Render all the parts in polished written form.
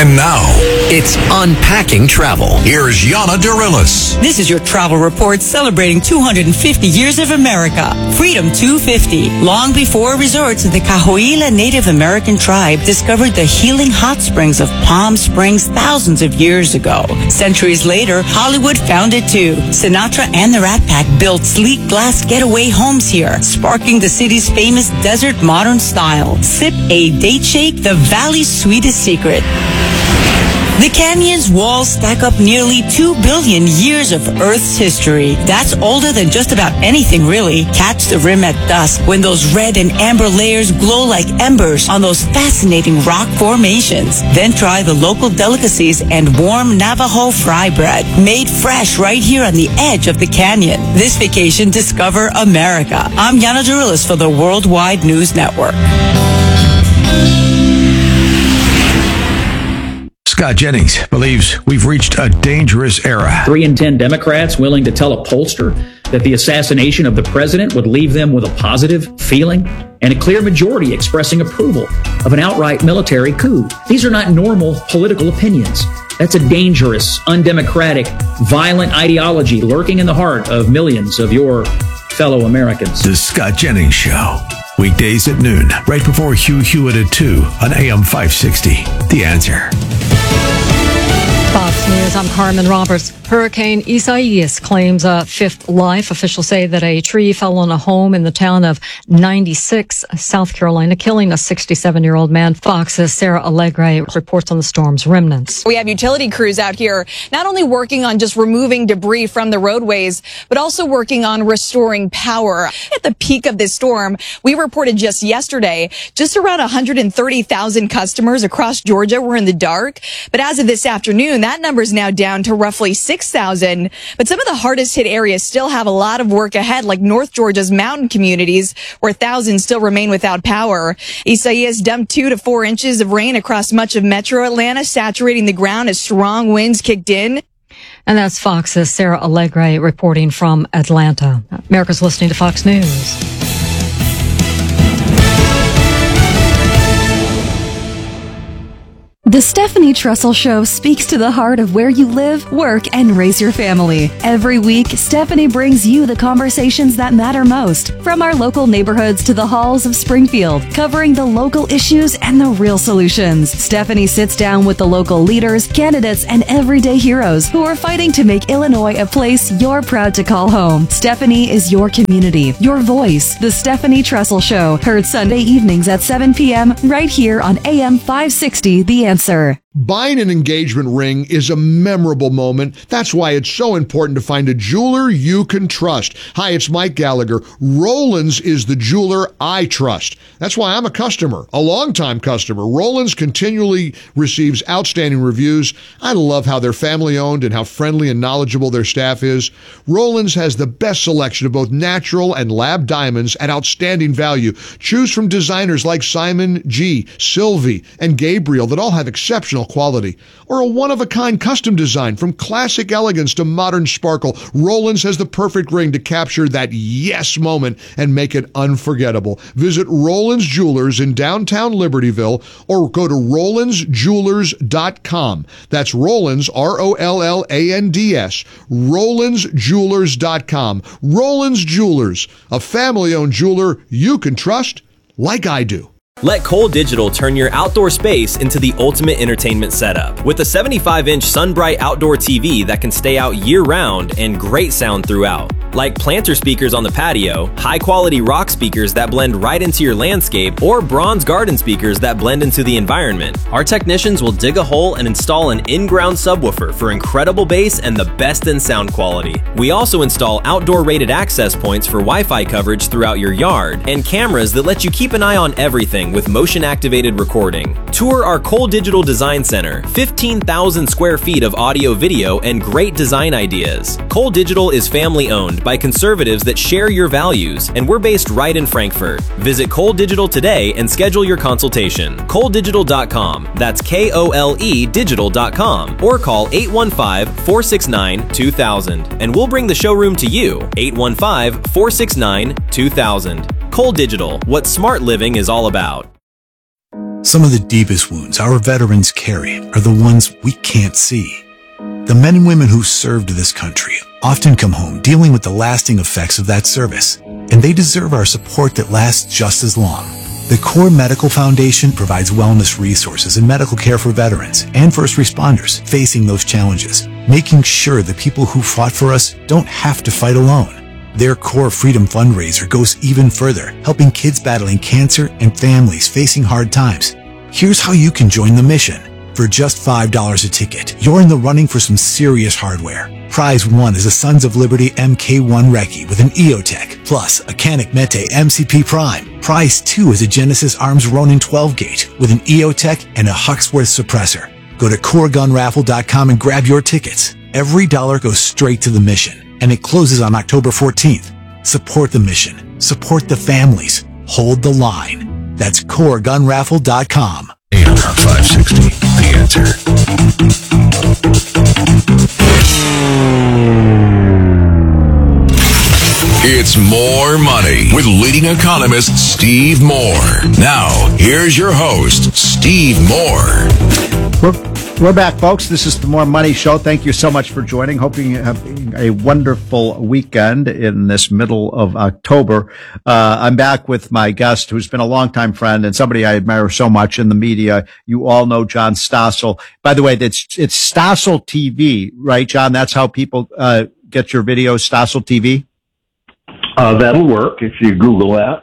And now, it's Unpacking Travel. Here's Yana Dorillis. This is your travel report celebrating 250 years of America. Freedom 250. Long before resorts, the Cahuilla Native American tribe discovered the healing hot springs of Palm Springs thousands of years ago. Centuries later, Hollywood found it too. Sinatra and the Rat Pack built sleek glass getaway homes here, sparking the city's famous desert modern style. Sip a date shake, the valley's sweetest secret. The canyon's walls stack up nearly 2 billion years of Earth's history. That's older than just about anything, really. Catch the rim at dusk when those red and amber layers glow like embers on those fascinating rock formations. Then try the local delicacies and warm Navajo fry bread, made fresh right here on the edge of the canyon. This vacation, discover America. I'm Yana Dorillis for the Worldwide News Network. Scott Jennings believes we've reached a dangerous era. 3 in 10 Democrats willing to tell a pollster that the assassination of the president would leave them with a positive feeling, and a clear majority expressing approval of an outright military coup. These are not normal political opinions. That's a dangerous, undemocratic, violent ideology lurking in the heart of millions of your fellow Americans. The Scott Jennings Show. Weekdays at noon, right before Hugh Hewitt at 2 on AM 560. The Answer. Fox News, I'm Carmen Roberts. Hurricane Isaias claims a fifth life. Officials say that a tree fell on a home in the town of 96, South Carolina, killing a 67-year-old man. Fox's Sarah Allegre reports on the storm's remnants. We have utility crews out here, not only working on just removing debris from the roadways, but also working on restoring power. At the peak of this storm, we reported just yesterday, just around 130,000 customers across Georgia were in the dark. But as of this afternoon, that number is now down to roughly 6,000. But some of the hardest hit areas still have a lot of work ahead, like North Georgia's mountain communities, where thousands still remain without power. Isaias dumped 2 to 4 inches of rain across much of metro Atlanta, saturating the ground as strong winds kicked in. And that's Fox's Sarah Allegre reporting from Atlanta. America's listening to Fox News. The Stephanie Trussell Show speaks to the heart of where you live, work, and raise your family. Every week, Stephanie brings you the conversations that matter most, from our local neighborhoods to the halls of Springfield, covering the local issues and the real solutions. Stephanie sits down with the local leaders, candidates, and everyday heroes who are fighting to make Illinois a place you're proud to call home. Stephanie is your community, your voice. The Stephanie Trussell Show, heard Sunday evenings at 7 p.m. right here on AM 560, The Answer. Buying an engagement ring is a memorable moment. That's why it's so important to find a jeweler you can trust. Hi, it's Mike Gallagher. Rollins is the jeweler I trust. That's why I'm a customer, a longtime customer. Rollins continually receives outstanding reviews. I love how they're family-owned and how friendly and knowledgeable their staff is. Rollins has the best selection of both natural and lab diamonds at outstanding value. Choose from designers like Simon G., Sylvie, and Gabriel that all have exceptional quality, or a one-of-a-kind custom design from classic elegance to modern sparkle. Rollins has the perfect ring to capture that yes moment and make it unforgettable. Visit Rollins Jewelers in downtown Libertyville or go to RollinsJewelers.com. That's Rollins, ROLLANDS, RollinsJewelers.com. Rollins Jewelers, a family-owned jeweler you can trust like I do. Let Cole Digital turn your outdoor space into the ultimate entertainment setup. With a 75-inch SunBright outdoor TV that can stay out year-round and great sound throughout. Like planter speakers on the patio, high-quality rock speakers that blend right into your landscape, or bronze garden speakers that blend into the environment. Our technicians will dig a hole and install an in-ground subwoofer for incredible bass and the best in sound quality. We also install outdoor rated access points for Wi-Fi coverage throughout your yard, and cameras that let you keep an eye on everything with motion-activated recording. Tour our Cole Digital Design Center, 15,000 square feet of audio, video, and great design ideas. Cole Digital is family-owned by conservatives that share your values, and we're based right in Frankfort. Visit Cole Digital today and schedule your consultation. ColeDigital.com. That's KOLE Digital.com. Or call 815-469-2000, and we'll bring the showroom to you. 815-469-2000. Cole Digital, what smart living is all about. Some of the deepest wounds our veterans carry are the ones we can't see. The men and women who served this country often come home dealing with the lasting effects of that service, and they deserve our support that lasts just as long. The Core Medical Foundation provides wellness resources and medical care for veterans and first responders facing those challenges, making sure the people who fought for us don't have to fight alone. Their Core Freedom fundraiser goes even further, helping kids battling cancer and families facing hard times. Here's how you can join the mission. For just $5 a ticket, you're in the running for some serious hardware. Prize 1 is a Sons of Liberty MK1 Recce with an EOTech, plus a Canik Mete MCP Prime. Prize 2 is a Genesis Arms Ronin 12-gauge with an EOTech and a Huxworth suppressor. Go to CoreGunRaffle.com and grab your tickets. Every dollar goes straight to the mission, and it closes on October 14th. Support the mission. Support the families. Hold the line. That's CoreGunRaffle.com. AM 560, The Answer. It's More Money with leading economist Steve Moore. Now, here's your host, Steve Moore. We're back, folks. This is the More Money Show. Thank you so much for joining. Hoping you have a wonderful weekend in this middle of October. I'm back with my guest, who's been a longtime friend and somebody I admire so much in the media. You all know John Stossel. By the way, it's Stossel TV, right, John? That's how people get your videos, Stossel TV? That'll work if you Google that.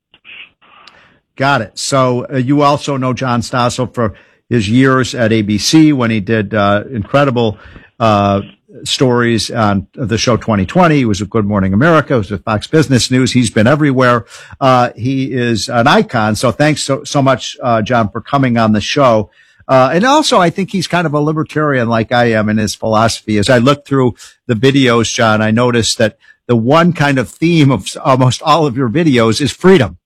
Got it. So you also know John Stossel for his years at ABC when he did incredible stories on the show 2020. He was at Good Morning America. He was at Fox Business News. He's been everywhere. He is an icon. So thanks so much, John, for coming on the show. And also, I think he's kind of a libertarian like I am in his philosophy. As I look through the videos, John, I noticed that the one kind of theme of almost all of your videos is freedom.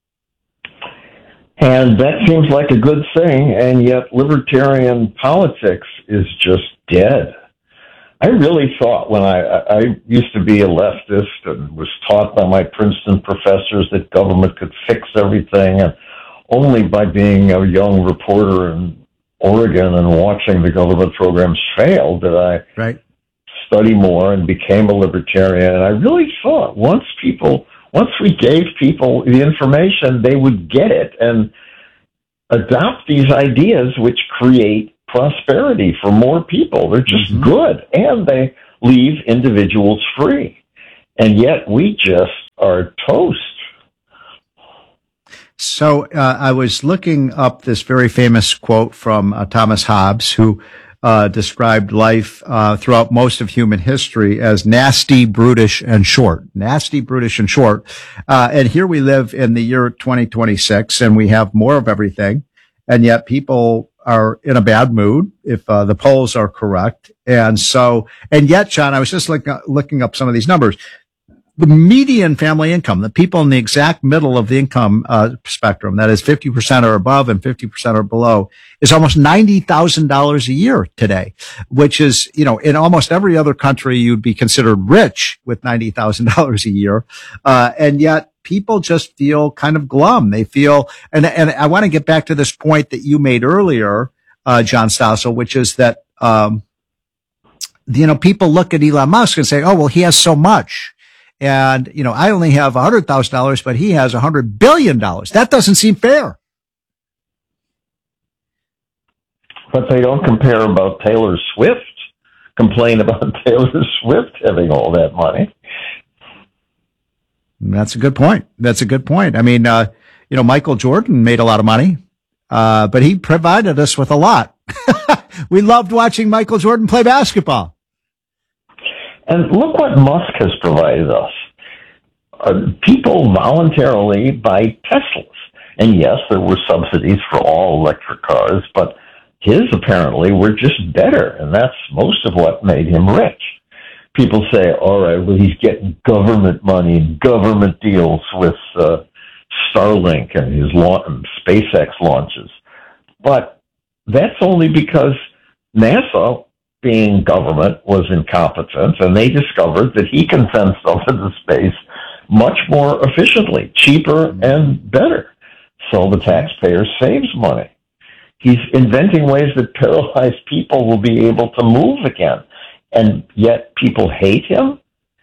And that seems like a good thing, and yet libertarian politics is just dead. I really thought when I used to be a leftist and was taught by my Princeton professors that government could fix everything, and only by being a young reporter in Oregon and watching the government programs fail did I study more and became a libertarian. And I really thought once we gave people the information, they would get it and adopt these ideas which create prosperity for more people. They're just good, and they leave individuals free. And yet we just are toast. So I was looking up this very famous quote from Thomas Hobbes, who described life throughout most of human history as nasty, brutish, and short. Nasty, brutish, and short. And here we live in the year 2026, and we have more of everything, and yet people are in a bad mood if the polls are correct. And yet, John, I was just looking up some of these numbers. The median family income, the people in the exact middle of the income spectrum, that is 50% or above and 50% or below, is almost $90,000 a year today, which is, in almost every other country, you'd be considered rich with $90,000 a year. And yet people just feel kind of glum. They feel, and I want to get back to this point that you made earlier, John Stossel, which is that, people look at Elon Musk and say, oh, well, he has so much. And, I only have $100,000, but he has $100 billion. That doesn't seem fair. But they don't compare about Taylor Swift, complain about Taylor Swift having all that money. That's a good point. I mean, Michael Jordan made a lot of money, but he provided us with a lot. We loved watching Michael Jordan play basketball. And look what Musk has provided us. People voluntarily buy Teslas. And yes, there were subsidies for all electric cars, but his apparently were just better. And that's most of what made him rich. People say, all right, well, he's getting government money and government deals with Starlink and his SpaceX launches. But that's only because NASA, being government, was incompetent, and they discovered that he can send stuff into space much more efficiently, cheaper, and better. so the taxpayer saves money. He's inventing ways that paralyzed people will be able to move again, and yet people hate him.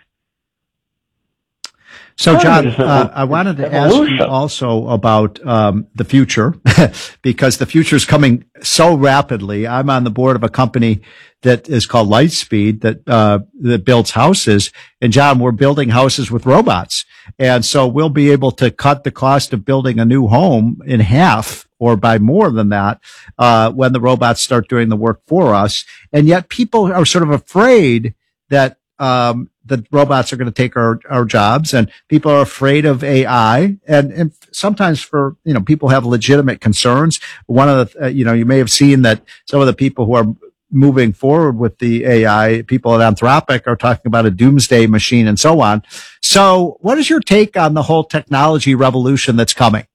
So, John, I wanted to ask you also about the future, because the future is coming so rapidly. I'm on the board of a company that is called Lightspeed that builds houses. And, John, we're building houses with robots. And so we'll be able to cut the cost of building a new home in half or by more than that when the robots start doing the work for us. And yet people are sort of afraid that the robots are going to take our jobs, and people are afraid of AI. And sometimes people have legitimate concerns. One of the, you may have seen that some of the people who are moving forward with the AI, people at Anthropic, are talking about a doomsday machine and so on. So what is your take on the whole technology revolution that's coming?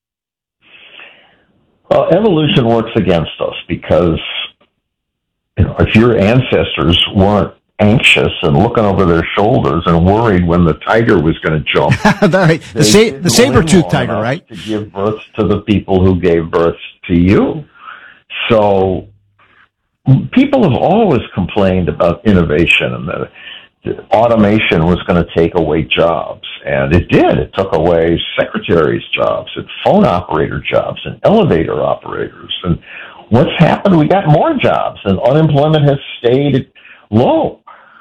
Well, evolution works against us because, if your ancestors weren't anxious and looking over their shoulders and worried when the tiger was going to jump. Right. The saber-toothed tiger, right? To give birth to the people who gave birth to you. So people have always complained about innovation and that automation was going to take away jobs. And it did. It took away secretaries' jobs and phone operator jobs and elevator operators. And what's happened? We got more jobs, and unemployment has stayed low.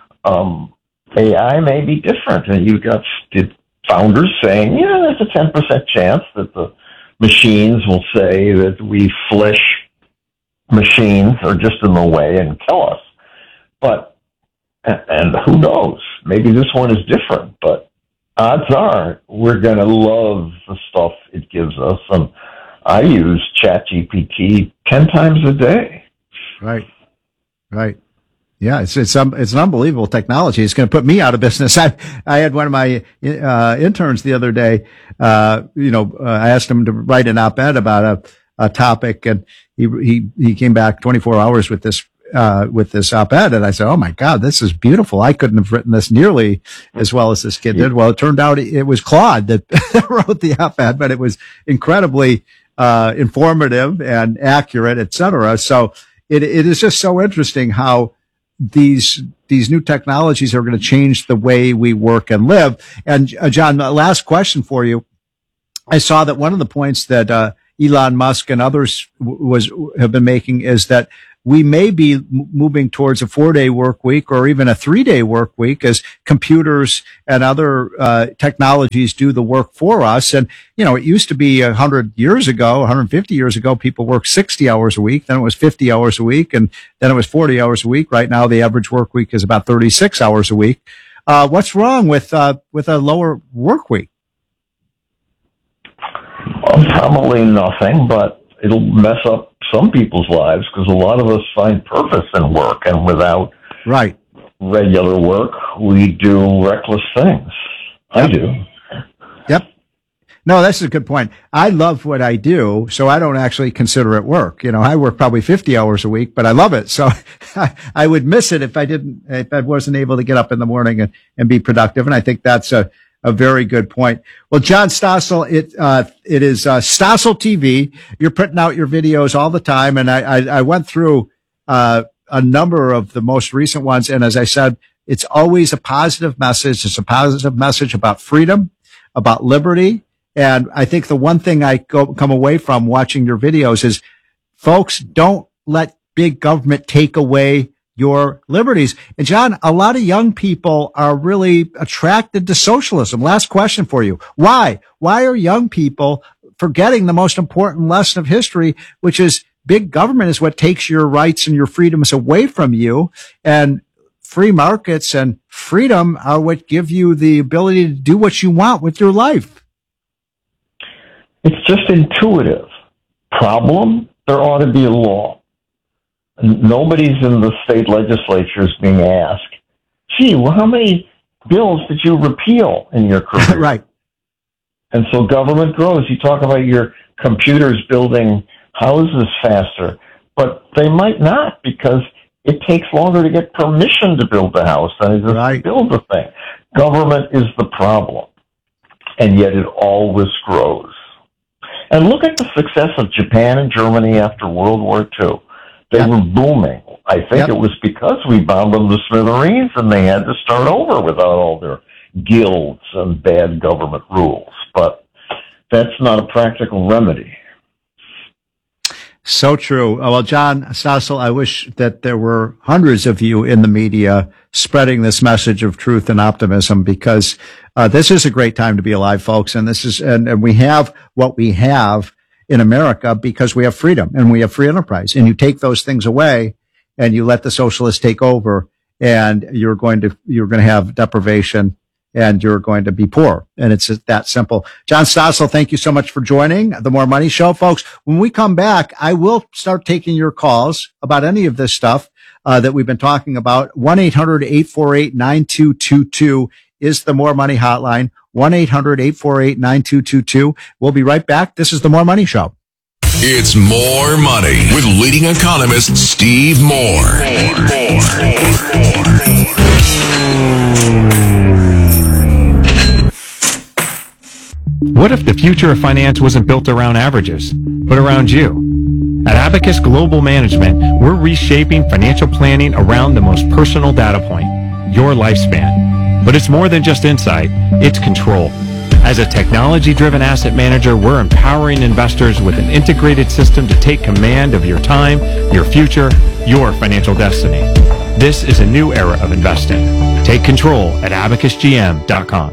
AI may be different, and you've got founders saying, there's a 10% chance that the machines will say that we flesh machines are just in the way and kill us. But, and who knows, maybe this one is different, but odds are we're going to love the stuff it gives us. And I use ChatGPT 10 times a day. Right. Yeah, it's an unbelievable technology. It's going to put me out of business. I had one of my interns the other day. I asked him to write an op-ed about a topic, and he came back 24 hours with this op-ed, and I said, "Oh my God, this is beautiful. I couldn't have written this nearly as well as this kid did." Well, it turned out it was Claude that wrote the op-ed, but it was incredibly informative and accurate, etc. So it is just so interesting how these new technologies are going to change the way we work and live. And John, last question for you. I saw that one of the points that Elon Musk and others have been making is that we may be moving towards a 4-day work week or even a 3-day work week as computers and other technologies do the work for us. And, it used to be 150 years ago, people worked 60 hours a week. Then it was 50 hours a week, and then it was 40 hours a week. Right now, the average work week is about 36 hours a week. What's wrong with a lower work week? Well, probably nothing, but it'll mess up some people's lives because a lot of us find purpose in work, and without regular work, we do reckless things. I do. Yep. No, that's a good point. I love what I do, so I don't actually consider it work. I work probably 50 hours a week, but I love it. So I would miss it if I wasn't able to get up in the morning and be productive. And I think that's a very good point. Well, John Stossel, it is Stossel TV. You're putting out your videos all the time, and I went through a number of the most recent ones, and as I said, it's always a positive message. It's a positive message about freedom, about liberty, and I think the one thing I come away from watching your videos is, folks, don't let big government take away your liberties. And John, a lot of young people are really attracted to socialism. Last question for you. Why? Why are young people forgetting the most important lesson of history, which is big government is what takes your rights and your freedoms away from you, and free markets and freedom are what give you the ability to do what you want with your life? It's just intuitive. Problem, there ought to be a law. Nobody's in the state legislatures being asked, gee, well, how many bills did you repeal in your career? Right. And so government grows. You talk about your computers building houses faster, but they might not, because it takes longer to get permission to build the house than it is to build the thing. Government is the problem, and yet it always grows. And look at the success of Japan and Germany after World War II. They were booming. I think it was because we bombed them to smithereens and they had to start over without all their guilds and bad government rules. But that's not a practical remedy. So true. Well, John Stossel, I wish that there were hundreds of you in the media spreading this message of truth and optimism, because this is a great time to be alive, folks. And this is, and we have what we have in America because we have freedom and we have free enterprise. And you take those things away and you let the socialists take over, and you're going to have deprivation and you're going to be poor. And it's that simple. John Stossel, thank you so much for joining the More Money Show. Folks, when we come back, I will start taking your calls about any of this stuff that we've been talking about. 1-800-848-9222 is the More Money hotline. 1-800-848-9222. We'll be right back. This is the More Money Show. It's More Money with leading economist Steve Moore. What if the future of finance wasn't built around averages, but around you? At Abacus Global Management, we're reshaping financial planning around the most personal data point, your lifespan. But it's more than just insight, it's control. As a technology-driven asset manager, we're empowering investors with an integrated system to take command of your time, your future, your financial destiny. This is a new era of investing. Take control at abacusgm.com.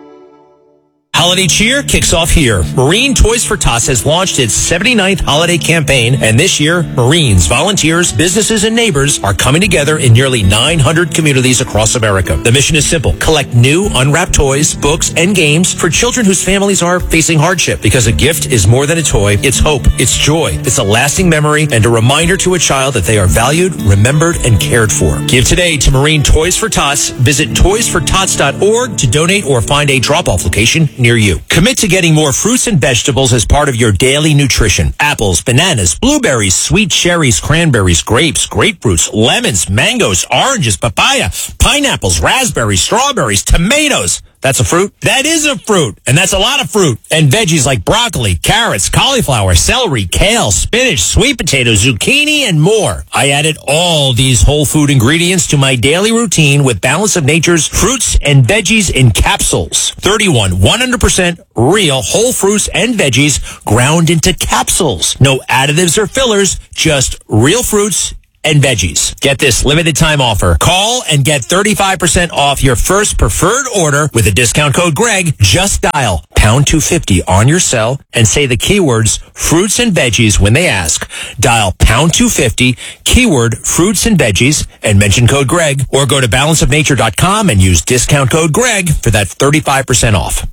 Holiday cheer kicks off here. Marine Toys for Tots has launched its 79th holiday campaign, and this year, Marines, volunteers, businesses, and neighbors are coming together in nearly 900 communities across America. The mission is simple: collect new, unwrapped toys, books, and games for children whose families are facing hardship. Because a gift is more than a toy, it's hope, it's joy, it's a lasting memory, and a reminder to a child that they are valued, remembered, and cared for. Give today to Marine Toys for Tots. Visit toysfortots.org to donate or find a drop-off location near you. Commit to getting more fruits and vegetables as part of your daily nutrition. Apples, bananas, blueberries, sweet cherries, cranberries, grapes, grapefruits, lemons, mangoes, oranges, papaya, pineapples, raspberries, strawberries, tomatoes. That's a fruit? That is a fruit. And that's a lot of fruit. And veggies like broccoli, carrots, cauliflower, celery, kale, spinach, sweet potatoes, zucchini, and more. I added all these whole food ingredients to my daily routine with Balance of Nature's fruits and veggies in capsules. 31 100% real whole fruits and veggies ground into capsules. No additives or fillers, just real fruits and veggies. Get this limited time offer. Call and get 35% off your first preferred order with the discount code Greg. Just dial pound 250 on your cell and say the keywords fruits and veggies when they ask. Dial pound 250, keyword fruits and veggies, and mention code Greg, or go to balanceofnature.com and use discount code Greg for that 35% off.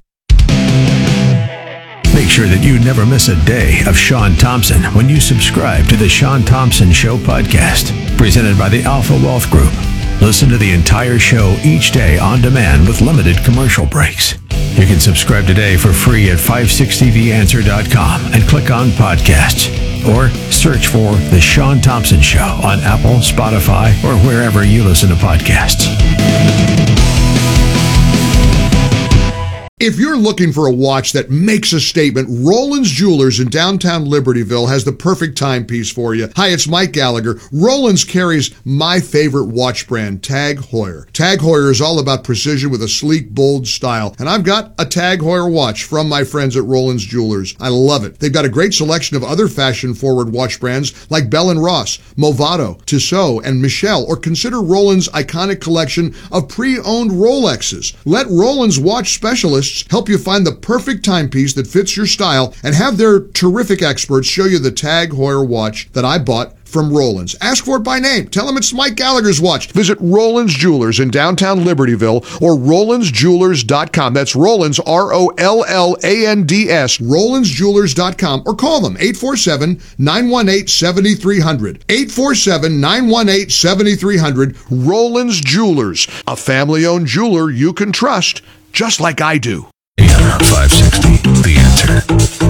Make sure that you never miss a day of Sean Thompson when you subscribe to the Sean Thompson Show podcast, presented by the Alpha Wealth Group. Listen to the entire show each day on demand with limited commercial breaks. You can subscribe today for free at 560theanswer.com and click on podcasts, or search for The Sean Thompson Show on Apple, Spotify, or wherever you listen to podcasts. If you're looking for a watch that makes a statement, Roland's Jewelers in downtown Libertyville has the perfect timepiece for you. Hi, it's Mike Gallagher. Roland's carries my favorite watch brand, Tag Heuer. Tag Heuer is all about precision with a sleek, bold style. And I've got a Tag Heuer watch from my friends at Roland's Jewelers. I love it. They've got a great selection of other fashion-forward watch brands like Bell & Ross, Movado, Tissot, and Michelle, or consider Roland's iconic collection of pre-owned Rolexes. Let Roland's watch specialists help you find the perfect timepiece that fits your style, and have their terrific experts show you the Tag Heuer watch that I bought from Roland's. Ask for it by name. Tell them it's Mike Gallagher's watch. Visit Roland's Jewelers in downtown Libertyville or RolandsJewelers.com. That's Roland's, ROLLANDS, RolandsJewelers.com, or call them 847-918-7300. 847-918-7300. Roland's Jewelers, a family-owned jeweler you can trust, just like I do. 560, The Answer.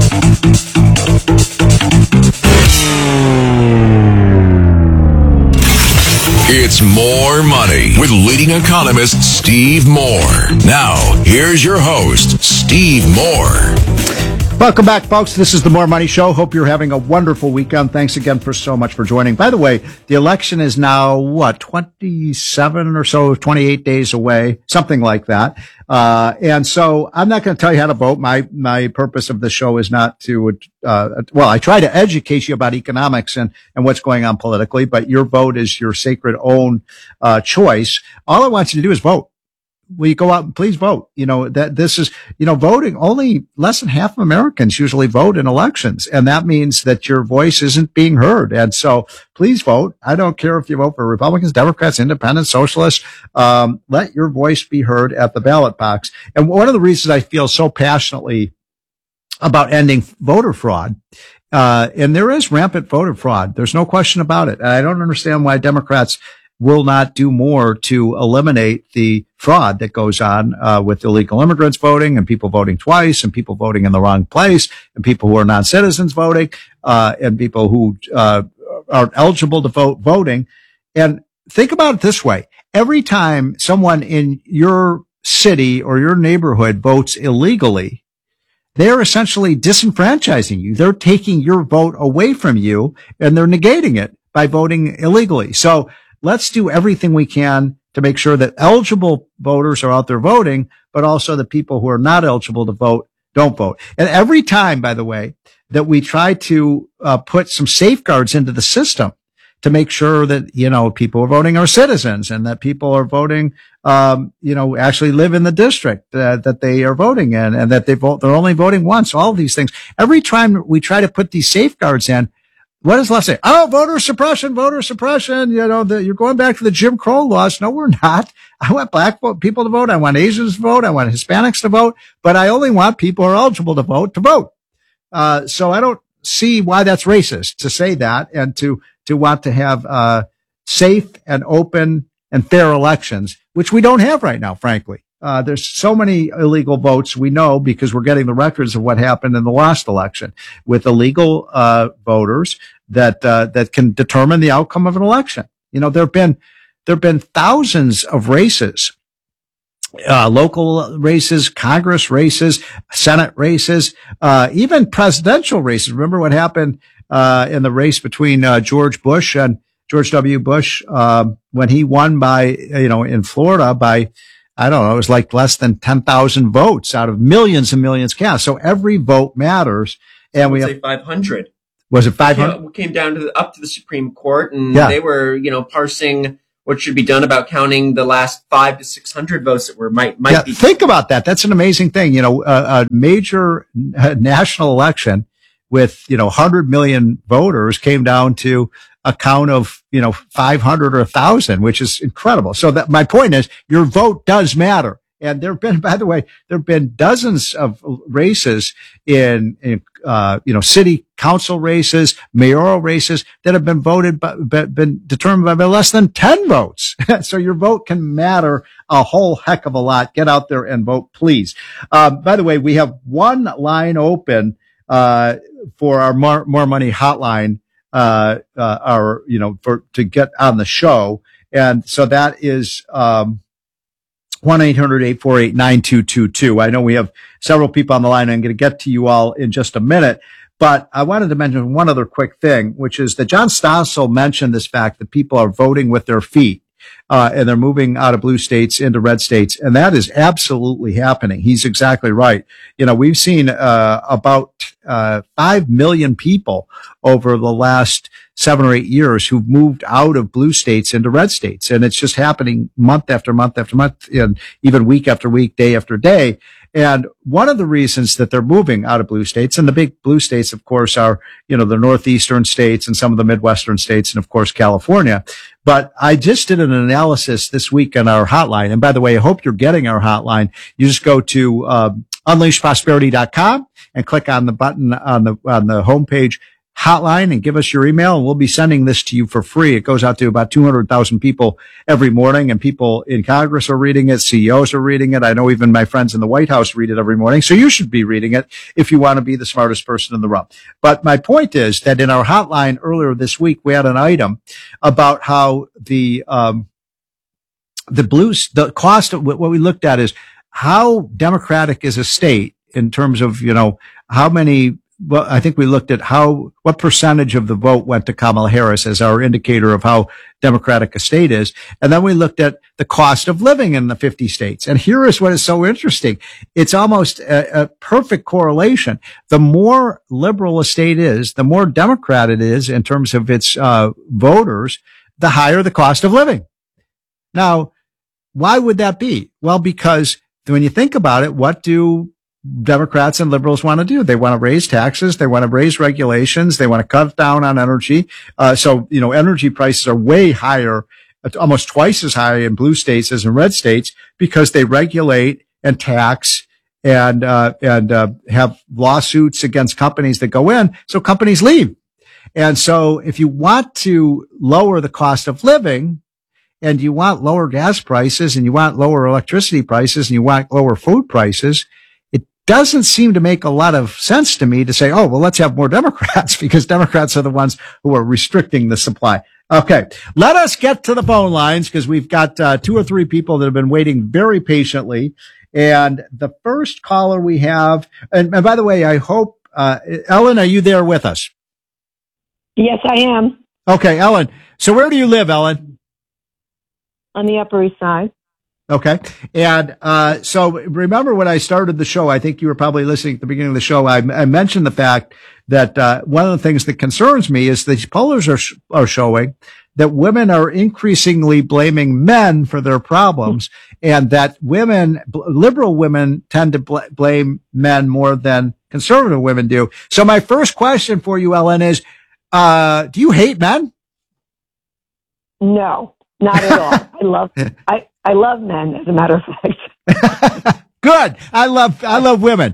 It's More Money with leading economist Steve Moore. Now, here's your host, Steve Moore. Welcome back, folks. This is the More Money Show. Hope you're having a wonderful weekend. Thanks again for so much for joining. By the way, the election is now, 27 or so, 28 days away, something like that. And so I'm not going to tell you how to vote. My purpose of the show is not to, I try to educate you about economics and what's going on politically, but your vote is your sacred own, choice. All I want you to do is vote. Will you go out and please vote? This is, voting. Only less than half of Americans usually vote in elections. And that means that your voice isn't being heard. And so please vote. I don't care if you vote for Republicans, Democrats, Independents, Socialists. Let your voice be heard at the ballot box. And one of the reasons I feel so passionately about ending voter fraud, and there is rampant voter fraud. There's no question about it. And I don't understand why Democrats will not do more to eliminate the fraud that goes on with illegal immigrants voting and people voting twice and people voting in the wrong place and people who are non-citizens voting and people who are eligible to vote voting. And think about it this way. Every time someone in your city or your neighborhood votes illegally, they're essentially disenfranchising you. They're taking your vote away from you and they're negating it by voting illegally. So let's do everything we can to make sure that eligible voters are out there voting, but also the people who are not eligible to vote don't vote. And every time, by the way, that we try to put some safeguards into the system to make sure that, people are voting are citizens and that people are voting, actually live in the district that they are voting in and that they're only voting once, all of these things. Every time we try to put these safeguards in, what does left say? Oh, voter suppression. You're going back to the Jim Crow laws. No, we're not. I want black people to vote. I want Asians to vote. I want Hispanics to vote, but I only want people who are eligible to vote. So I don't see why that's racist to say that and to want to have, safe and open and fair elections, which we don't have right now, frankly. There's so many illegal votes we know because we're getting the records of what happened in the last election with illegal voters that can determine the outcome of an election. There've been thousands of races, local races, Congress races, Senate races, even presidential races. Remember what happened in the race between George W. Bush when he won by in Florida by, I don't know, it was like less than 10,000 votes out of millions and millions cast. So every vote matters. And we have 500. Was it 500? We came down up to the Supreme Court and they were, parsing what should be done about counting the last 500 to 600 votes that might be. Think about that. That's an amazing thing. A major national election with, 100 million voters came down to a count of, 500 or 1,000, which is incredible. So that my point is your vote does matter. And by the way, there have been dozens of races in city council races, mayoral races that have been been determined by less than 10 votes. So your vote can matter a whole heck of a lot. Get out there and vote, please. By the way, we have one line open, for our more money hotline, to get on the show. And so that is, 1-800-848-9222. I know we have several people on the line. I'm going to get to you all in just a minute, but I wanted to mention one other quick thing, which is that John Stossel mentioned this fact that people are voting with their feet. And they're moving out of blue states into red states. And that is absolutely happening. He's exactly right. We've seen, about, 5 million people over the last 7 or 8 years who've moved out of blue states into red states. And it's just happening month after month after month and even week after week, day after day. And one of the reasons that they're moving out of blue states, and the big blue states, of course, are, the northeastern states and some of the midwestern states and, of course, California. But I just did an analysis this week on our hotline. And by the way, I hope you're getting our hotline. You just go to unleashprosperity.com and click on the button on the homepage hotline and give us your email, and we'll be sending this to you for free. It goes out to about 200,000 people every morning, and people in Congress are reading it. CEOs are reading it. I know even my friends in the White House read it every morning. So you should be reading it if you want to be the smartest person in the room. But my point is that in our hotline earlier this week, we had an item about how the cost of what we looked at is how democratic is a state in terms of, how many, well, I think we looked at what percentage of the vote went to Kamala Harris as our indicator of how Democratic a state is. And then we looked at the cost of living in the 50 states. And here is what is so interesting. It's almost a perfect correlation. The more liberal a state is, the more Democrat it is in terms of its voters, the higher the cost of living. Now, why would that be? Well, because when you think about it, what do Democrats and liberals want to do? They want to raise taxes. They want to raise regulations. They want to cut down on energy. So energy prices are way higher, almost twice as high in blue states as in red states, because they regulate and tax and have lawsuits against companies that go in. So companies leave. And so if you want to lower the cost of living, and you want lower gas prices, and you want lower electricity prices, and you want lower food prices, it doesn't seem to make a lot of sense to me to say, oh, well, let's have more Democrats, because Democrats are the ones who are restricting the supply. Okay, let us get to the phone lines, because we've got 2 or 3 people that have been waiting very patiently. And the first caller we have, and by the way, I hope, Ellen, are you there with us? Yes, I am. Okay, Ellen. So where do you live, Ellen? On the Upper East Side. Okay. And so remember when I started the show, I think you were probably listening at the beginning of the show, I mentioned the fact that one of the things that concerns me is these polls are showing that women are increasingly blaming men for their problems, and that liberal women tend to blame men more than conservative women do. So my first question for you, Ellen, is do you hate men? No. Not at all. I love men, as a matter of fact. Good. I love women.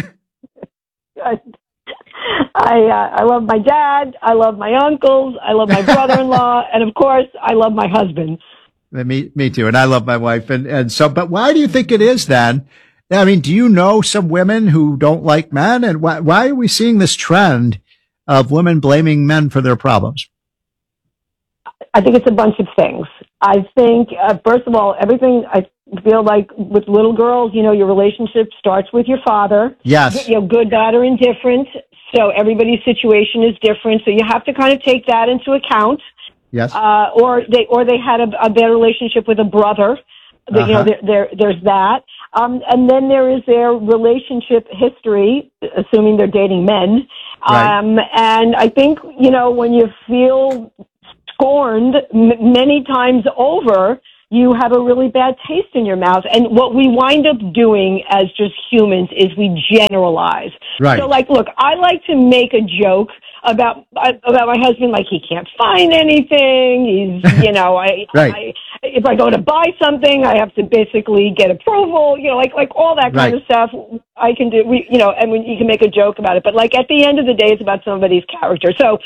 I love my dad. I love my uncles. I love my brother-in-law, and of course, I love my husband. Me too. And I love my wife. And so, but why do you think it is then? I mean, do you know some women who don't like men? And why are we seeing this trend of women blaming men for their problems? I think it's a bunch of things. I think, first of all, everything I feel like with little girls, your relationship starts with your father. Yes. Good, bad, or indifferent. So everybody's situation is different. So you have to kind of take that into account. Yes. Or they had a bad relationship with a brother. There's that. And then there is their relationship history, assuming they're dating men. Right. And I think, when you feel scorned many times over, you have a really bad taste in your mouth. And what we wind up doing as just humans is we generalize. Right. So, look, I like to make a joke about my husband, like he can't find anything. He's, right. If I go to buy something, I have to basically get approval, like all that kind of stuff I can do, and when you can make a joke about it. But at the end of the day, it's about somebody's character. So,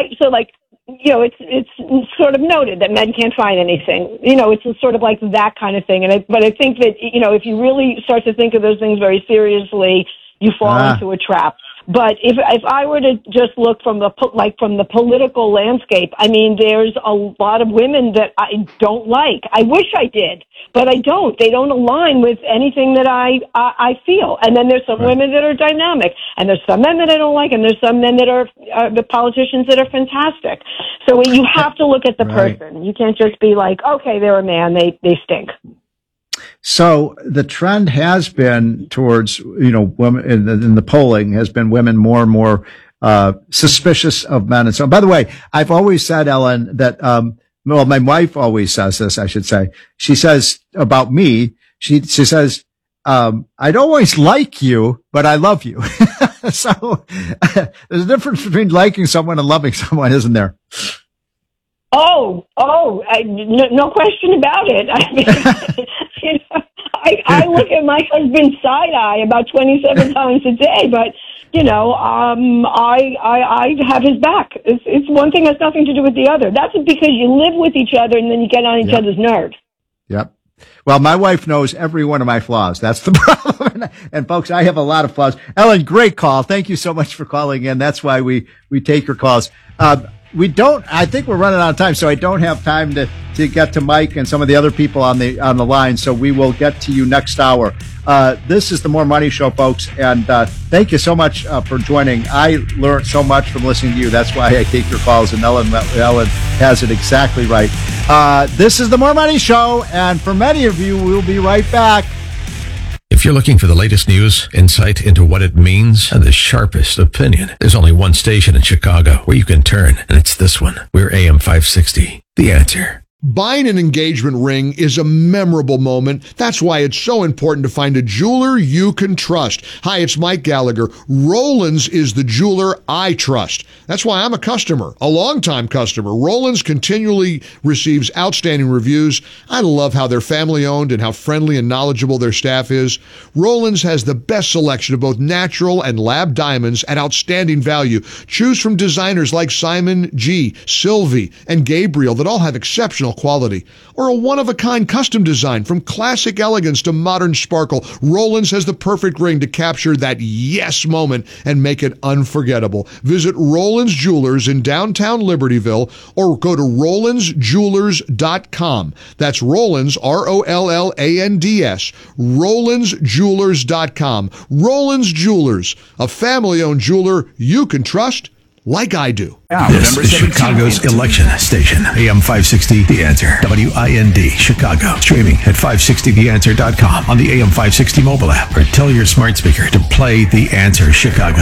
it's sort of noted that men can't find anything. It's sort of like that kind of thing. But I think that, if you really start to think of those things very seriously, you fall into a trap. But if I were to just look from the political landscape, I mean, there's a lot of women that I don't like. I wish I did, but I don't. They don't align with anything that I feel. And then there's some women that are dynamic, and there's some men that I don't like, and there's some men that are the politicians that are fantastic. So you have to look at the person. You can't just be like, okay, they're a man, they stink. So the trend has been towards, women in the polling has been women more and more, suspicious of men. And so, by the way, I've always said, Ellen, that, my wife always says this, I should say. She says about me, she says, I don't always like you, but I love you. So there's a difference between liking someone and loving someone, isn't there? No question about it. I mean, I look at my husband's side eye about 27 times a day, but I have his back. It's one thing has nothing to do with the other. That's because you live with each other and then you get on each other's nerves. Yep. Well, my wife knows every one of my flaws. That's the problem. And folks, I have a lot of flaws. Ellen, great call. Thank you so much for calling in. That's why we take your calls. I think we're running out of time, so I don't have time to get to Mike and some of the other people on the line. So we will get to you next hour. This is the More Money Show, folks, and thank you so much for joining. I learned so much from listening to you. That's why I take your calls, and Ellen has it exactly right. This is the More Money Show, and for many of you, we'll be right back. If you're looking for the latest news, insight into what it means, and the sharpest opinion, there's only one station in Chicago where you can turn, and it's this one. We're AM 560, The Answer. Buying an engagement ring is a memorable moment. That's why it's so important to find a jeweler you can trust. Hi, it's Mike Gallagher. Rollins is the jeweler I trust. That's why I'm a customer, a longtime customer. Rollins continually receives outstanding reviews. I love how they're family-owned and how friendly and knowledgeable their staff is. Rollins has the best selection of both natural and lab diamonds at outstanding value. Choose from designers like Simon G., Sylvie, and Gabriel that all have exceptional quality, or a one-of-a-kind custom design from classic elegance to modern sparkle. Rollins has the perfect ring to capture that yes moment and make it unforgettable. Visit Rollins Jewelers in downtown Libertyville or go to RollinsJewelers.com. That's Rollins, ROLLANDS, RollinsJewelers.com. Rollins Jewelers, a family-owned jeweler you can trust like I do. This is Chicago's election station. AM 560, The Answer. WIND, Chicago. Streaming at 560theanswer.com on the AM 560 mobile app, or tell your smart speaker to play The Answer Chicago.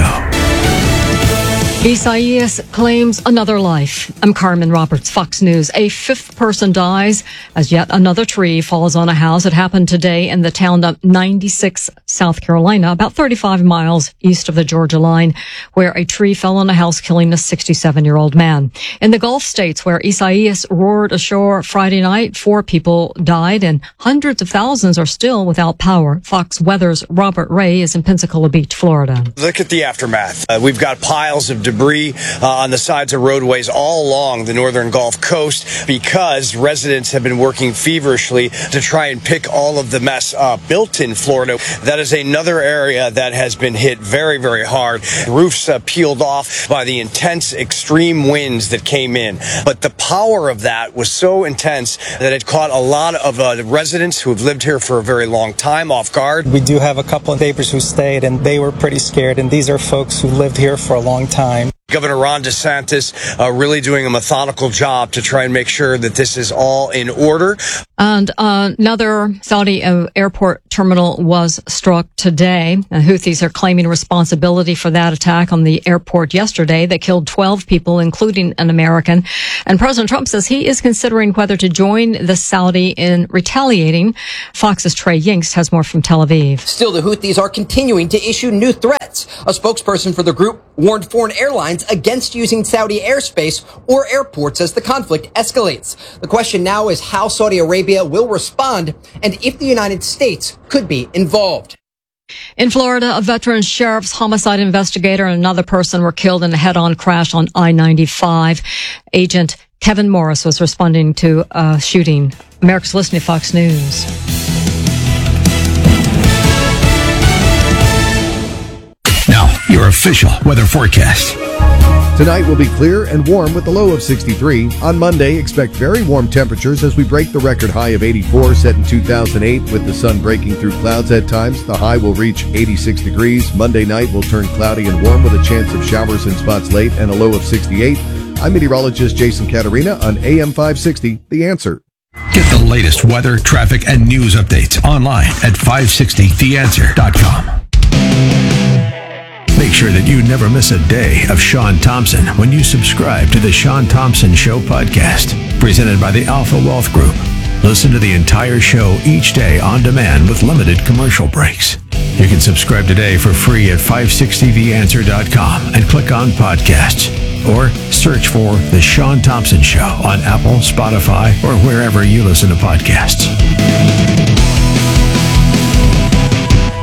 Isaias claims another life. I'm Carmen Roberts, Fox News. A fifth person dies as yet another tree falls on a house. It happened today in the town of 96, South Carolina, about 35 miles east of the Georgia line, where a tree fell on a house, killing a 67-year-old man. In the Gulf states, where Isaias roared ashore Friday night, 4 people died and hundreds of thousands are still without power. Fox Weather's Robert Ray is in Pensacola Beach, Florida. Look at the aftermath. We've got piles of debris on the sides of roadways all along the northern Gulf Coast because residents have been working feverishly to try and pick all of the mess up. Built in Florida, that is another area that has been hit very, very hard. Roofs peeled off by the intense extreme winds that came in. But the power of that was so intense that it caught a lot of residents who have lived here for a very long time off guard. We do have a couple of neighbors who stayed, and they were pretty scared. And these are folks who lived here for a long time. Governor Ron DeSantis really doing a methodical job to try and make sure that this is all in order. And another Saudi airport terminal was struck today. The Houthis are claiming responsibility for that attack on the airport yesterday that killed 12 people, including an American. And President Trump says he is considering whether to join the Saudi in retaliating. Fox's Trey Yingst has more from Tel Aviv. Still, the Houthis are continuing to issue new threats. A spokesperson for the group warned foreign airlines against using Saudi airspace or airports as the conflict escalates. The question now is how Saudi Arabia will respond and if the United States could be involved. In Florida, a veteran sheriff's homicide investigator and another person were killed in a head-on crash on I-95. Agent Kevin Morris was responding to a shooting. America's listening to Fox News. Now, your official weather forecast. Tonight will be clear and warm with a low of 63. On Monday, expect very warm temperatures as we break the record high of 84 set in 2008 with the sun breaking through clouds at times. The high will reach 86 degrees. Monday night will turn cloudy and warm with a chance of showers in spots late and a low of 68. I'm meteorologist Jason Caterina on AM 560, The Answer. Get the latest weather, traffic, and news updates online at 560theanswer.com. Make sure that you never miss a day of Sean Thompson when you subscribe to the Sean Thompson Show podcast, presented by the Alpha Wealth Group. Listen to the entire show each day on demand with limited commercial breaks. You can subscribe today for free at 560theanswer.com and click on podcasts, or search for The Sean Thompson Show on Apple, Spotify, or wherever you listen to podcasts.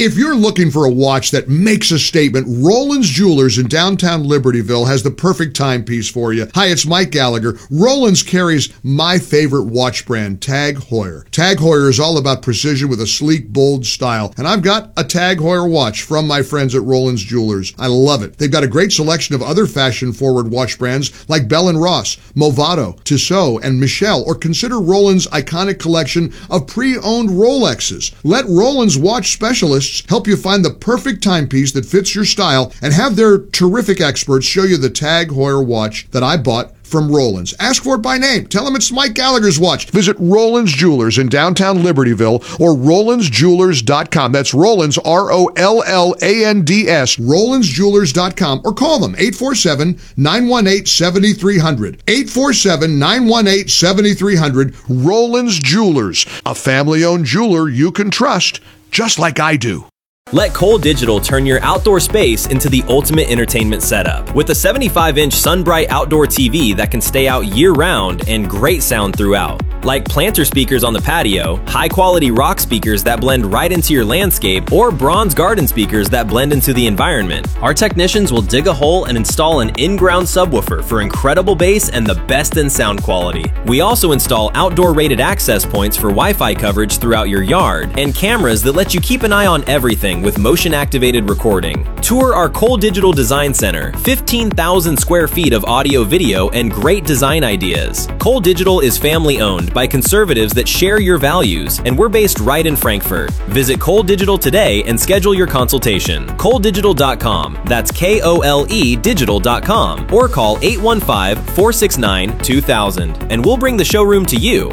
If you're looking for a watch that makes a statement, Roland's Jewelers in downtown Libertyville has the perfect timepiece for you. Hi, it's Mike Gallagher. Roland's carries my favorite watch brand, Tag Heuer. Tag Heuer is all about precision with a sleek, bold style. And I've got a Tag Heuer watch from my friends at Roland's Jewelers. I love it. They've got a great selection of other fashion-forward watch brands like Bell & Ross, Movado, Tissot, and Michel, or consider Roland's iconic collection of pre-owned Rolexes. Let Roland's watch specialists help you find the perfect timepiece that fits your style and have their terrific experts show you the Tag Heuer watch that I bought from Roland's. Ask for it by name. Tell them it's Mike Gallagher's watch. Visit Roland's Jewelers in downtown Libertyville or RolandsJewelers.com. That's Roland's, ROLLANDS, RolandsJewelers.com, or call them 847-918-7300. 847-918-7300. Roland's Jewelers, a family-owned jeweler you can trust, just like I do. Let Cole Digital turn your outdoor space into the ultimate entertainment setup. With a 75-inch SunBright outdoor TV that can stay out year-round and great sound throughout. Like planter speakers on the patio, high-quality rock speakers that blend right into your landscape, or bronze garden speakers that blend into the environment. Our technicians will dig a hole and install an in-ground subwoofer for incredible bass and the best in sound quality. We also install outdoor-rated access points for Wi-Fi coverage throughout your yard, and cameras that let you keep an eye on everything with motion-activated recording. Tour our Cole Digital Design Center, 15,000 square feet of audio, video, and great design ideas. Cole Digital is family-owned by conservatives that share your values, and we're based right in Frankfurt. Visit Cole Digital today and schedule your consultation. ColeDigital.com. That's KOLE Digital.com, or call 815-469-2000, and we'll bring the showroom to you.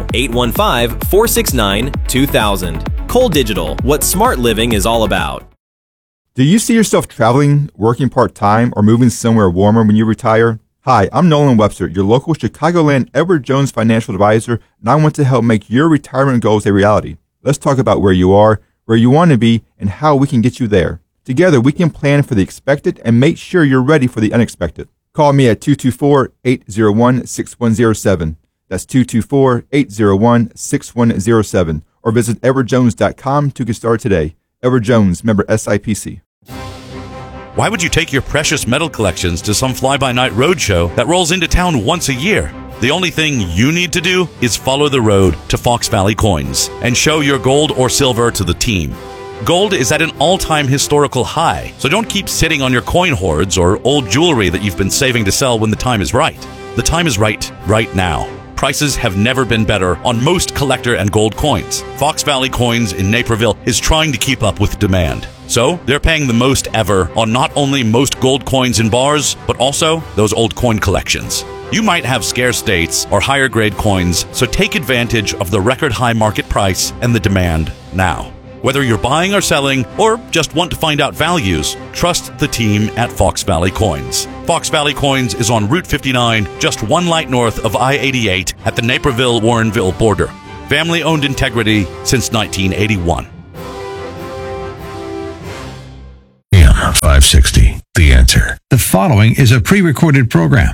815-469-2000. Cole Digital, what smart living is all about. Do you see yourself traveling, working part-time, or moving somewhere warmer when you retire? Hi, I'm Nolan Webster, your local Chicagoland Edward Jones financial advisor, and I want to help make your retirement goals a reality. Let's talk about where you are, where you want to be, and how we can get you there. Together, we can plan for the expected and make sure you're ready for the unexpected. Call me at 224-801-6107. That's 224-801-6107. Or visit edwardjones.com to get started today. Edward Jones, member SIPC. Why would you take your precious metal collections to some fly-by-night roadshow that rolls into town once a year? The only thing you need to do is follow the road to Fox Valley Coins and show your gold or silver to the team. Gold is at an all-time historical high, so don't keep sitting on your coin hoards or old jewelry that you've been saving to sell when the time is right. The time is right now. Prices have never been better on most collector and gold coins. Fox Valley Coins in Naperville is trying to keep up with demand. So they're paying the most ever on not only most gold coins in bars, but also those old coin collections. You might have scarce dates or higher grade coins, so take advantage of the record high market price and the demand now. Whether you're buying or selling, or just want to find out values, trust the team at Fox Valley Coins. Fox Valley Coins is on Route 59, just one light north of I-88 at the Naperville-Warrenville border. Family-owned integrity since 1981. AM 560, The Answer. The following is a pre-recorded program.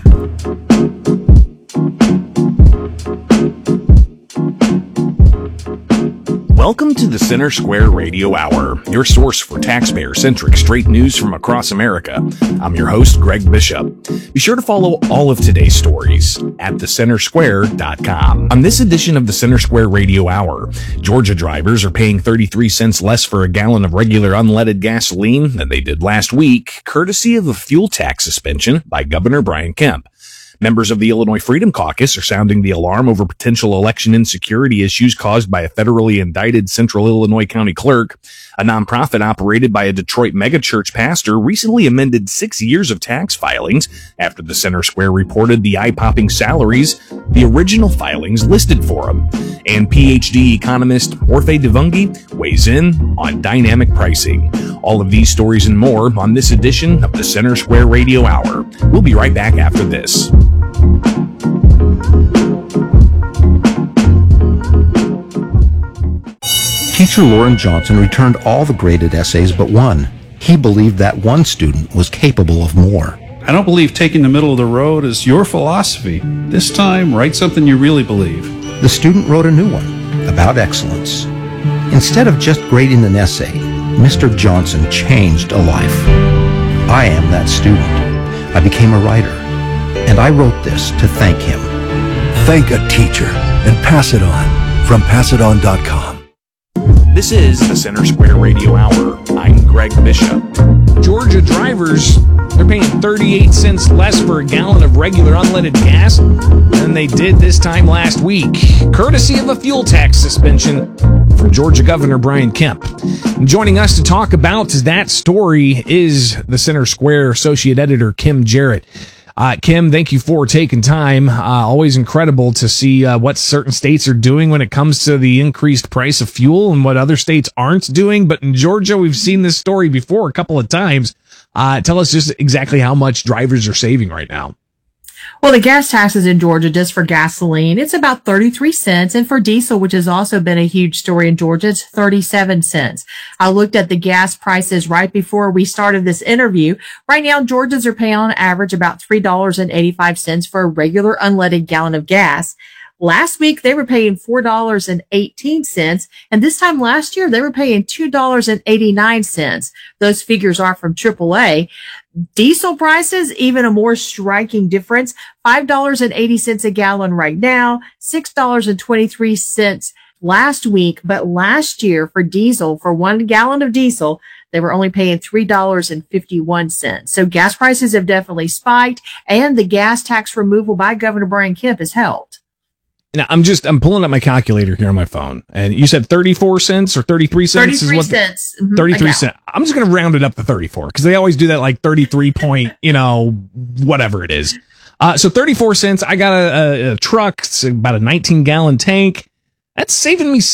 Welcome to the Center Square Radio Hour, your source for taxpayer-centric straight news from across America. I'm your host, Greg Bishop. Be sure to follow all of today's stories at thecentersquare.com. On this edition of the Center Square Radio Hour, Georgia drivers are paying 33 cents less for a gallon of regular unleaded gasoline than they did last week, courtesy of a fuel tax suspension by Governor Brian Kemp. Members of the Illinois Freedom Caucus are sounding the alarm over potential election insecurity issues caused by a federally indicted Central Illinois County clerk. A nonprofit operated by a Detroit megachurch pastor recently amended 6 years of tax filings after the Center Square reported the eye-popping salaries the original filings listed for him. And PhD economist Orphe Divounguy weighs in on dynamic pricing. All of these stories and more on this edition of the Center Square Radio Hour. We'll be right back after this. Teacher Lauren Johnson returned all the graded essays but one. He believed that one student was capable of more. I don't believe taking the middle of the road is your philosophy. This time, write something you really believe. The student wrote a new one about excellence. Instead of just grading an essay, Mr. Johnson changed a life. I am that student. I became a writer, and I wrote this to thank him. Thank a teacher and pass it on from PassItOn.com. This is the Center Square Radio Hour. I'm Greg Bishop. Georgia drivers, they're paying 38 cents less for a gallon of regular unleaded gas than they did this time last week, courtesy of a fuel tax suspension from Georgia Governor Brian Kemp. And joining us to talk about that story is the Center Square Associate Editor, Kim Jarrett. Kim, thank you for taking time. Always incredible to see what certain states are doing when it comes to the increased price of fuel and what other states aren't doing. But in Georgia, we've seen this story before a couple of times. Tell us just exactly how much drivers are saving right now. Well, the gas taxes in Georgia, just for gasoline, it's about 33 cents. And for diesel, which has also been a huge story in Georgia, it's 37 cents. I looked at the gas prices right before we started this interview. Right now, Georgians are paying on average about $3.85 for a regular unleaded gallon of gas. Last week, they were paying $4.18, and this time last year, they were paying $2.89. Those figures are from AAA. Diesel prices, even a more striking difference, $5.80 a gallon right now, $6.23 last week. But last year for diesel, for 1 gallon of diesel, they were only paying $3.51. So gas prices have definitely spiked, and the gas tax removal by Governor Brian Kemp has helped. Now, I'm pulling up my calculator here on my phone, and you said 34 cents or 33 cents? 33 cents. 33 cents. I'm just going to round it up to 34 because they always do that like 33 point, whatever it is. So 34 cents. I got a truck. It's about a 19-gallon tank. That's saving me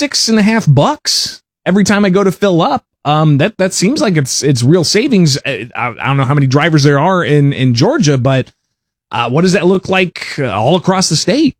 $6.50 every time I go to fill up. That seems like it's real savings. I don't know how many drivers there are in Georgia, but what does that look like all across the state?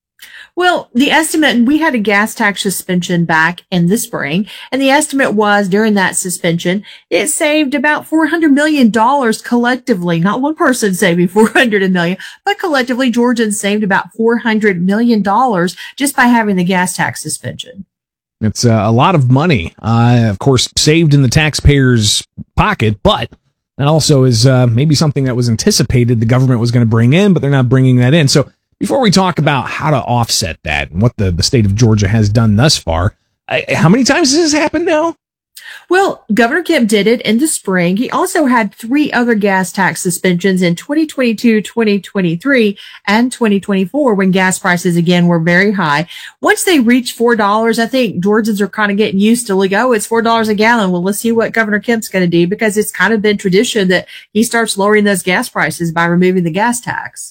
Well, the estimate, we had a gas tax suspension back in the spring, and the estimate was during that suspension, it saved about $400 million collectively. Not one person saving $400 million, but collectively Georgians saved about $400 million just by having the gas tax suspension. It's a lot of money, of course, saved in the taxpayer's pocket, but that also is maybe something that was anticipated the government was going to bring in, but they're not bringing that in. So before we talk about how to offset that and what the state of Georgia has done thus far, how many times has this happened now? Well, Governor Kemp did it in the spring. He also had 3 other gas tax suspensions in 2022, 2023, and 2024 when gas prices again were very high. Once they reached $4, I think Georgians are kind of getting used to like, oh, it's $4 a gallon. Well, let's see what Governor Kemp's going to do, because it's kind of been tradition that he starts lowering those gas prices by removing the gas tax.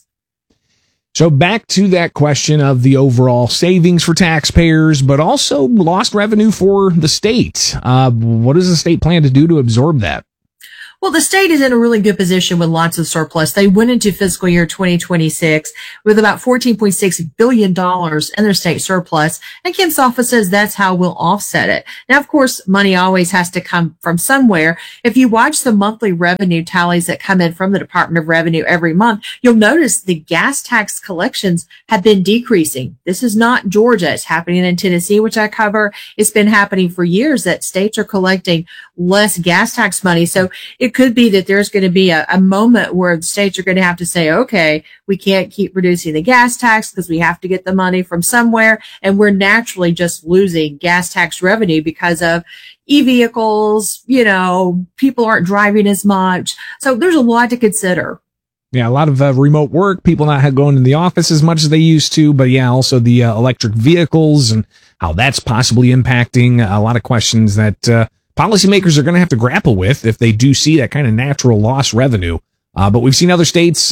So back to that question of the overall savings for taxpayers, but also lost revenue for the state. What does the state plan to do to absorb that? Well, the state is in a really good position with lots of surplus. They went into fiscal year 2026 with about $14.6 billion in their state surplus. And Kemp's office says that's how we'll offset it. Now, of course, money always has to come from somewhere. If you watch the monthly revenue tallies that come in from the Department of Revenue every month, you'll notice the gas tax collections have been decreasing. This is not Georgia. It's happening in Tennessee, which I cover. It's been happening for years that states are collecting less gas tax money. So it could be that there's going to be a moment where the states are going to have to say, okay, we can't keep reducing the gas tax because we have to get the money from somewhere. And we're naturally just losing gas tax revenue because of e-vehicles, people aren't driving as much. So there's a lot to consider. Yeah, a lot of remote work, people not going to the office as much as they used to, but yeah, also the electric vehicles and how that's possibly impacting a lot of questions that policymakers are going to have to grapple with if they do see that kind of natural loss revenue. But we've seen other states,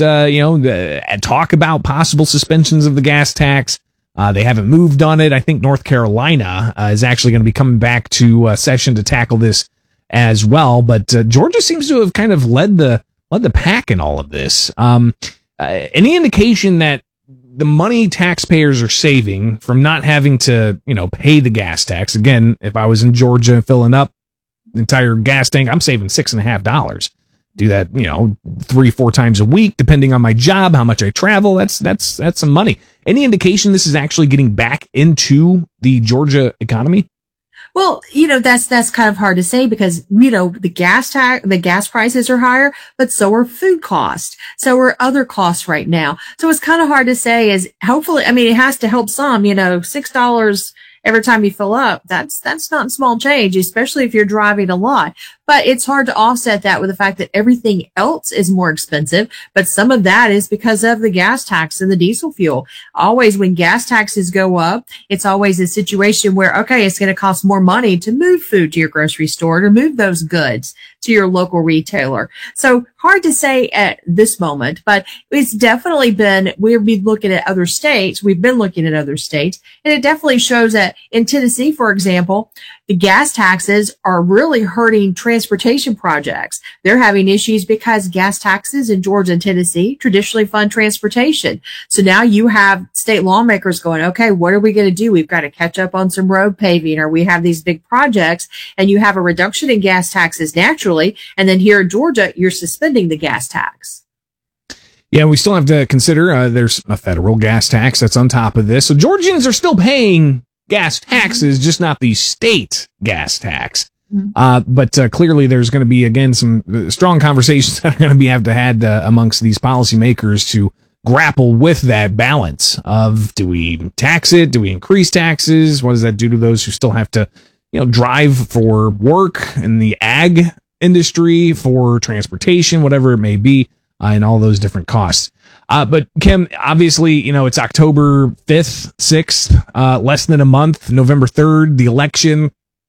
talk about possible suspensions of the gas tax. They haven't moved on it. I think North Carolina is actually going to be coming back to session to tackle this as well. But Georgia seems to have kind of led the pack in all of this. Any indication that the money taxpayers are saving from not having to, pay the gas tax? Again, if I was in Georgia filling up the entire gas tank, I'm saving $6.50. Do that, 3-4 times a week, depending on my job, how much I travel. That's some money. Any indication this is actually getting back into the Georgia economy? Well, that's kind of hard to say because, the gas prices are higher, but so are food costs. So are other costs right now. So it's kind of hard to say hopefully, it has to help some, $6 every time you fill up. That's not small change, especially if you're driving a lot. But it's hard to offset that with the fact that everything else is more expensive. But some of that is because of the gas tax and the diesel fuel. Always when gas taxes go up, it's always a situation where, okay, it's going to cost more money to move food to your grocery store, to move those goods to your local retailer. So hard to say at this moment, but it's definitely we've been looking at other states. And it definitely shows that in Tennessee, for example, the gas taxes are really hurting transportation projects. They're having issues because gas taxes in Georgia and Tennessee traditionally fund transportation. So now you have state lawmakers going, okay, what are we going to do? We've got to catch up on some road paving, or we have these big projects, and you have a reduction in gas taxes naturally. And then here in Georgia, you're suspending the gas tax. Yeah, we still have to consider there's a federal gas tax that's on top of this. So Georgians are still paying gas taxes, just not the state gas tax. But clearly there's going to be, again, some strong conversations that are going to have to had amongst these policymakers to grapple with that balance of, do we tax it? Do we increase taxes? What does that do to those who still have to, drive for work in the ag industry, for transportation, whatever it may be, and all those different costs. But Kim, obviously, it's October 5th, 6th, less than a month, November 3rd, the election.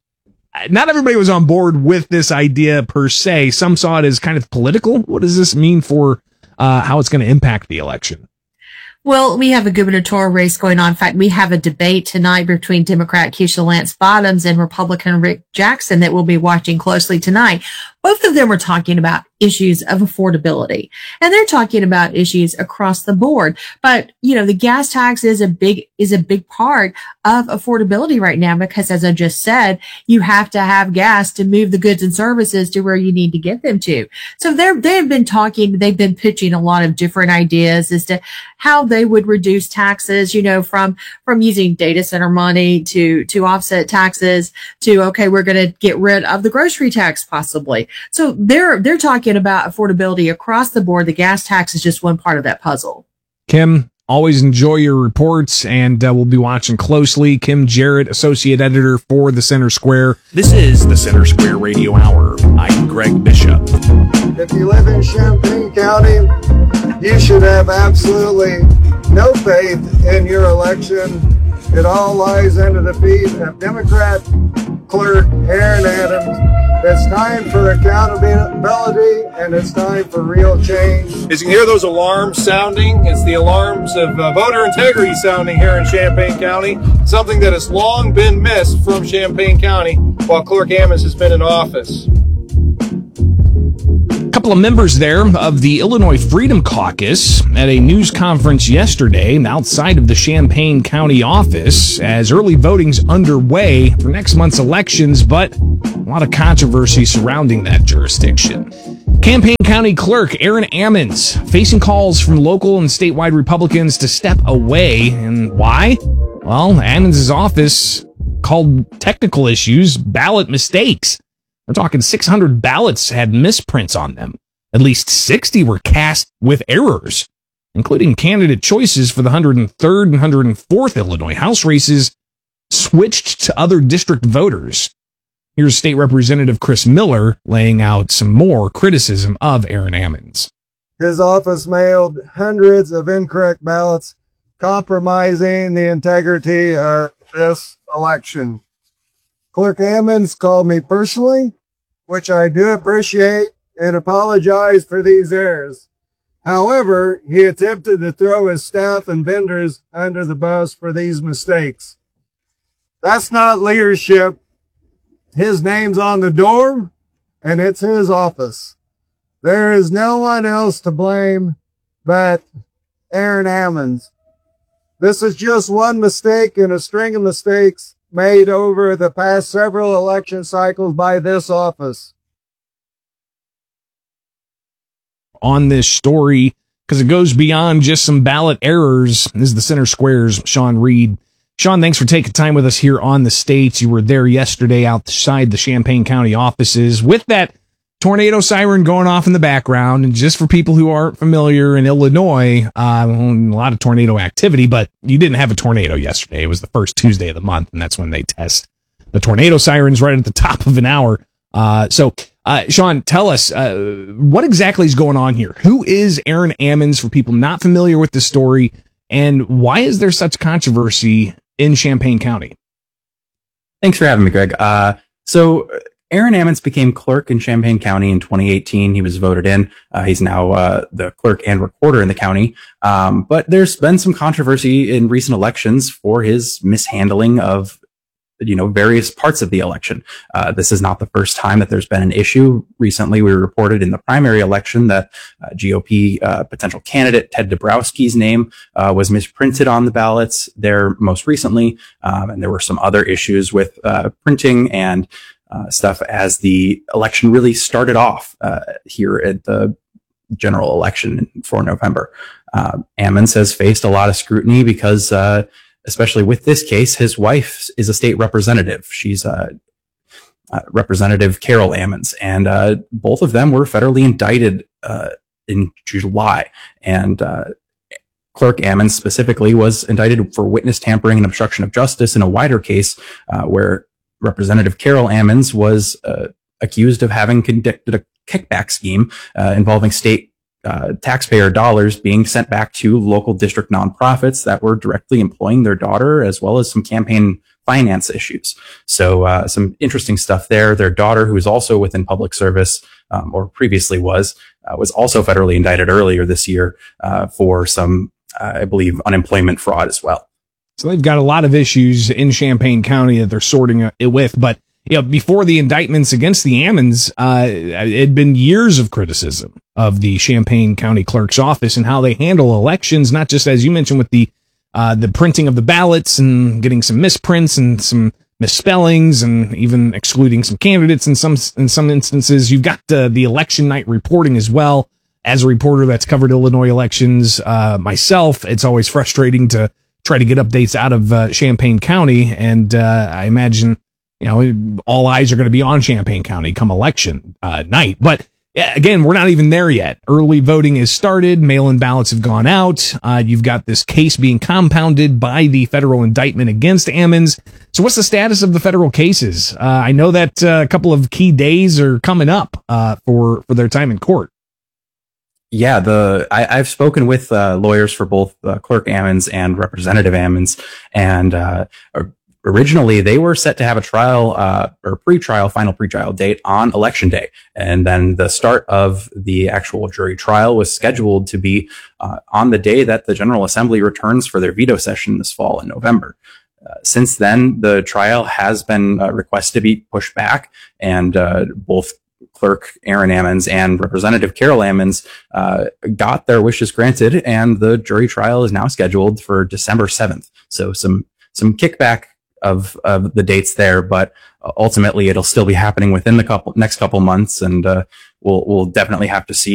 Not everybody was on board with this idea per se. Some saw it as kind of political. What does this mean for how it's going to impact the election? Well, we have a gubernatorial race going on. In fact, we have a debate tonight between Democrat Keisha Lance Bottoms and Republican Rick Jackson that we'll be watching closely tonight. Both of them are talking about issues of affordability, and they're talking about issues across the board. But, the gas tax is a big part of affordability right now, because as I just said, you have to have gas to move the goods and services to where you need to get them to. So they've been pitching a lot of different ideas as to how they would reduce taxes, from using data center money to offset taxes to, okay, we're going to get rid of the grocery tax possibly. So they're talking about affordability across the board. The gas tax is just one part of that puzzle. Kim, always enjoy your reports, and we'll be watching closely. Kim Jarrett, Associate Editor for the Center Square. This is the Center Square Radio Hour. I'm Greg Bishop. If you live in Champaign County, you should have absolutely no faith in your election. It all lies under the feet of Democrat Clerk Aaron Adams. It's time for accountability, and it's time for real change. As you can hear those alarms sounding, it's the alarms of voter integrity sounding here in Champaign County, something that has long been missed from Champaign County while Clerk Ammons has been in office. A couple of members there of the Illinois Freedom Caucus at a news conference yesterday outside of the Champaign County office as early voting's underway for next month's elections, but a lot of controversy surrounding that jurisdiction. Champaign County Clerk Aaron Ammons facing calls from local and statewide Republicans to step away. And why? Well, Ammons' office called technical issues ballot mistakes. We're talking 600 ballots had misprints on them. At least 60 were cast with errors, including candidate choices for the 103rd and 104th Illinois House races switched to other district voters. Here's State Representative Chris Miller laying out some more criticism of Aaron Ammons. His office mailed hundreds of incorrect ballots, compromising the integrity of this election. Clerk Ammons called me personally, which I do appreciate, and apologize for these errors. However, he attempted to throw his staff and vendors under the bus for these mistakes. That's not leadership. His name's on the door, and it's his office. There is no one else to blame but Aaron Ammons. This is just one mistake in a string of mistakes made over the past several election cycles by this office. On this story, because it goes beyond just some ballot errors, this is the Center Square's Sean Reed Sean, thanks for taking time with us here on The States. You were there yesterday outside the Champaign County offices with that tornado siren going off in the background. And just for people who aren't familiar in Illinois, a lot of tornado activity, but you didn't have a tornado yesterday. It was the first Tuesday of the month, and that's when they test the tornado sirens right at the top of an hour. Sean, tell us, what exactly is going on here? Who is Aaron Ammons, for people not familiar with the story, and why is there such controversy in Champaign County? Thanks for having me, Greg. So Aaron Ammons became clerk in Champaign County in 2018. He was voted in. He's now the clerk and recorder in the county. But there's been some controversy in recent elections for his mishandling of various parts of the election. This is not the first time that there's been an issue. Recently, we reported in the primary election that GOP potential candidate Ted Dabrowski's name was misprinted on the ballots there most recently. And there were some other issues with printing and stuff as the election really started off here at the general election for November. Ammons has faced a lot of scrutiny because especially with this case, his wife is a state representative. She's Representative Carol Ammons, and both of them were federally indicted in July. And Clerk Ammons specifically was indicted for witness tampering and obstruction of justice in a wider case where Representative Carol Ammons was accused of having conducted a kickback scheme involving state taxpayer dollars being sent back to local district nonprofits that were directly employing their daughter, as well as some campaign finance issues. So some interesting stuff there. Their daughter, who is also within public service, or previously was also federally indicted earlier this year for some, I believe, unemployment fraud as well. So they've got a lot of issues in Champaign County that they're sorting it with. But before the indictments against the Ammons, it had been years of criticism of the Champaign County Clerk's office and how they handle elections, not just, as you mentioned, with the printing of the ballots and getting some misprints and some misspellings and even excluding some candidates in some instances. You've got the election night reporting as well. As a reporter that's covered Illinois elections myself, it's always frustrating to try to get updates out of Champaign County, and I imagine all eyes are going to be on Champaign County come election night. But again, we're not even there yet. Early voting has started. Mail-in ballots have gone out. You've got this case being compounded by the federal indictment against Ammons. So what's the status of the federal cases? I know that a couple of key days are coming up for their time in court. Yeah, I've spoken with lawyers for both Clerk Ammons and Representative Ammons, and originally they were set to have a trial or final pretrial date on election day, and then the start of the actual jury trial was scheduled to be on the day that the General Assembly returns for their veto session this fall in November. Since then, the trial has been requested to be pushed back, and both Clerk Aaron Ammons and Representative Carol Ammons got their wishes granted, and the jury trial is now scheduled for December 7th. So some kickback of the dates there, but ultimately it'll still be happening within the next couple months, and we'll definitely have to see